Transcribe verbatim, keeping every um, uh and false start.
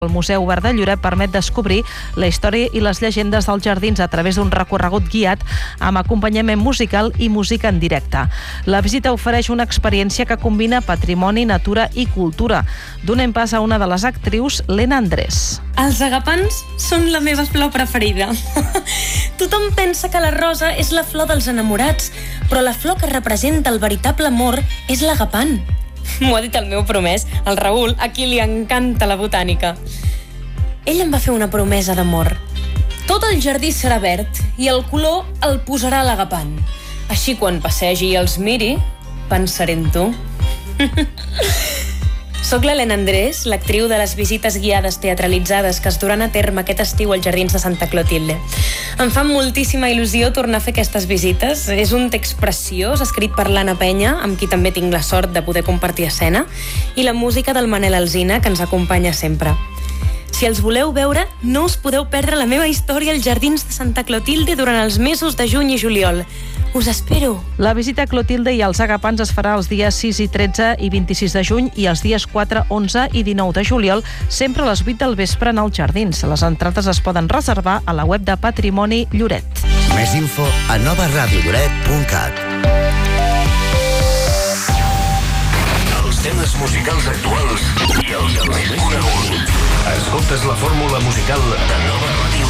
El Museu Obert de Lloret permet descobrir la història i les llegendes dels jardins a través d'un recorregut guiat amb acompanyament musical i música en directe. La visita ofereix una experiència que combina patrimoni, natura i cultura. Donem pas a una de les actrius, Lena Andrés. Els agapans són la meva flor preferida. Tothom pensa que la rosa és la flor dels enamorats, però la flor que representa el veritable amor és l'agapant. M'ho ha dit el meu promès, el Raül, a qui li encanta la botànica. Ell em va fer una promesa d'amor. Tot el jardí serà verd i el color el posarà l'agapant. Així quan passegi i els miri, pensaré en tu. Soc la Lena Andrés, l'actriu de les visites guiades teatralitzades que es duran a terme aquest estiu als Jardins de Santa Clotilde. Em fa moltíssima il·lusió tornar a fer aquestes visites. És un text preciós, escrit per l'Anna Penya, amb qui també tinc la sort de poder compartir escena, i la música del Manel Alsina, que ens acompanya sempre. Si els voleu veure, no us podeu perdre la meva història als Jardins de Santa Clotilde durant els mesos de juny i juliol. Us espero! La visita a Clotilde i als agapans es farà els dies sis i tretze i vint-i-sis de juny i els dies quatre, onze i dinou de juliol, sempre a les vuit del vespre en els jardins. Les entrades es poden reservar a la web de Patrimoni Lloret. Més info a nova ràdio lloret punt cat. Els temes musicals actuals i els més coneguts. Escoltes la fórmula musical de Nova Ràdio